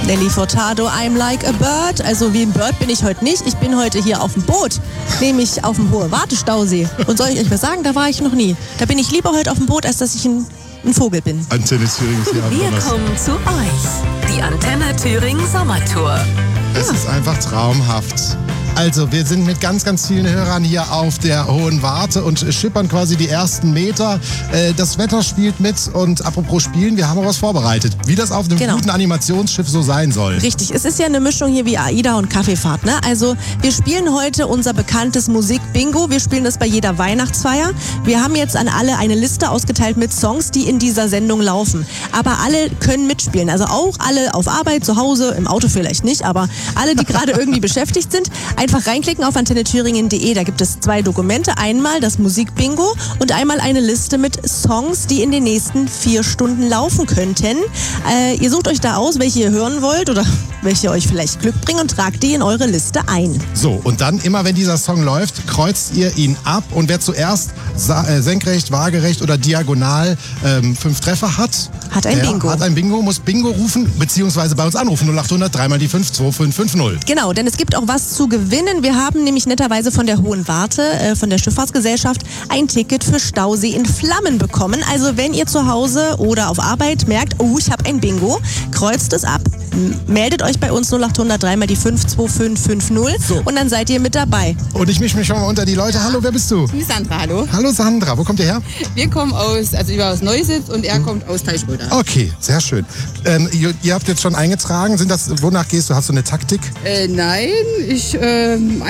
Nelly Furtado, I'm like a bird. Also wie ein Bird bin ich heute nicht. Ich bin heute hier auf dem Boot, nämlich auf dem Hohe Wartestausee. Und soll ich euch was sagen, da war ich noch nie. Da bin ich lieber heute auf dem Boot, als dass ich ein Vogel bin. Antenne Thüringen ist hier am Wir Donnerstag. kommen zu euch. Die Antenne Thüringen Sommertour. Es ist einfach traumhaft. Also, wir sind mit ganz, ganz vielen Hörern hier auf der Hohen Warte und schippern quasi die ersten Meter. Das Wetter spielt mit und apropos Spielen, wir haben auch was vorbereitet. Wie das auf einem guten Animationsschiff so sein soll. Richtig, es ist ja eine Mischung hier wie AIDA und Kaffeefahrt, ne? Also, wir spielen heute unser bekanntes Musik-Bingo. Wir spielen das bei jeder Weihnachtsfeier. Wir haben jetzt an alle eine Liste ausgeteilt mit Songs, die in dieser Sendung laufen. Aber alle können mitspielen. Also auch alle auf Arbeit, zu Hause, im Auto vielleicht nicht, aber alle, die gerade irgendwie beschäftigt sind, einfach reinklicken auf antennethüringen.de. Da gibt es 2 Dokumente. Einmal das Musik-Bingo und einmal eine Liste mit Songs, die in den nächsten 4 Stunden laufen könnten. Ihr sucht euch da aus, welche ihr hören wollt oder welche euch vielleicht Glück bringen und tragt die in eure Liste ein. So, und dann immer, wenn dieser Song läuft, kreuzt ihr ihn ab und wer zuerst senkrecht, waagerecht oder diagonal 5 Treffer hat ein Bingo. Hat ein Bingo, muss Bingo rufen, beziehungsweise bei uns anrufen 0800 3 mal die 5 2550. Genau, denn es gibt auch was zu gewinnen. Wir haben nämlich netterweise von der Hohen Warte, von der Schifffahrtsgesellschaft, ein Ticket für Stausee in Flammen bekommen. Also wenn ihr zu Hause oder auf Arbeit merkt, oh, ich habe ein Bingo, kreuzt es ab, meldet euch bei uns 0800 3 mal die 5 2550 und dann seid ihr mit dabei. Und ich mische mich schon mal unter die Leute. Hallo, wer bist du? Ich bin Sandra, hallo. Hallo Sandra, wo kommt ihr her? Wir kommen aus Neusiedl und er kommt aus Teichroda. Okay, sehr schön. Ihr habt jetzt schon eingetragen. Wonach gehst du? Hast du eine Taktik? Nein, ich